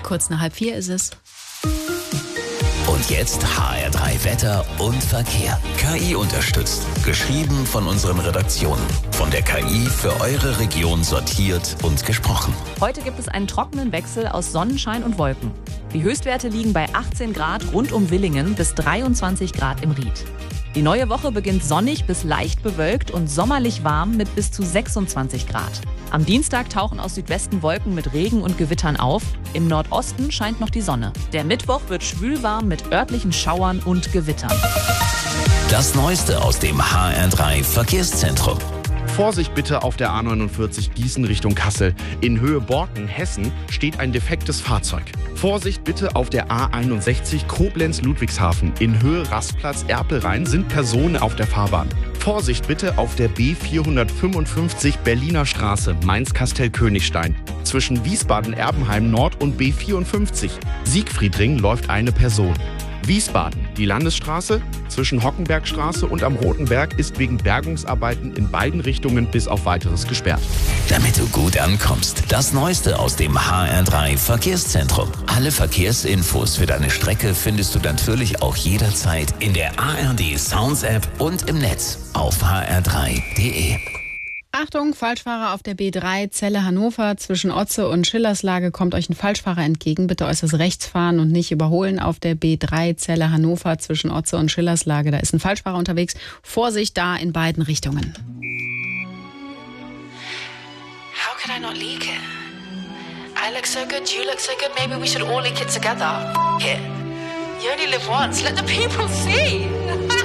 kurz nach 3:30 ist es. Und jetzt HR3 Wetter und Verkehr. KI unterstützt. Geschrieben von unseren Redaktionen. Von der KI für eure Region sortiert und gesprochen. Heute gibt es einen trockenen Wechsel aus Sonnenschein und Wolken. Die Höchstwerte liegen bei 18 Grad rund um Villingen bis 23 Grad im Ried. Die neue Woche beginnt sonnig bis leicht bewölkt und sommerlich warm mit bis zu 26 Grad. Am Dienstag tauchen aus Südwesten Wolken mit Regen und Gewittern auf. Im Nordosten scheint noch die Sonne. Der Mittwoch wird schwülwarm mit örtlichen Schauern und Gewittern. Das Neueste aus dem HR3 Verkehrszentrum. Vorsicht bitte auf der A49 Gießen Richtung Kassel. In Höhe Borken, Hessen, steht ein defektes Fahrzeug. Vorsicht bitte auf der A61 Koblenz-Ludwigshafen. In Höhe Rastplatz Erpelrhein sind Personen auf der Fahrbahn. Vorsicht bitte auf der B455 Berliner Straße, Mainz-Kastel-Königstein. Zwischen Wiesbaden-Erbenheim Nord und B54. Siegfriedring läuft eine Person. Wiesbaden, die Landesstraße zwischen Hockenbergstraße und am Rotenberg ist wegen Bergungsarbeiten in beiden Richtungen bis auf Weiteres gesperrt. Damit du gut ankommst, das Neueste aus dem HR3 Verkehrszentrum. Alle Verkehrsinfos für deine Strecke findest du natürlich auch jederzeit in der ARD Sounds App und im Netz auf hr3.de. Achtung, Falschfahrer auf der B3 Celle-Hannover. Zwischen Otze und Schillerslage kommt euch ein Falschfahrer entgegen. Bitte äußerst rechts fahren und nicht überholen auf der B3 Celle-Hannover zwischen Otze und Schillerslage. Da ist ein Falschfahrer unterwegs. Vorsicht da in beiden Richtungen. How could I not leak it? I look so good, you look so good. Maybe we should all leak it together. F it. You only live once. Let the people see.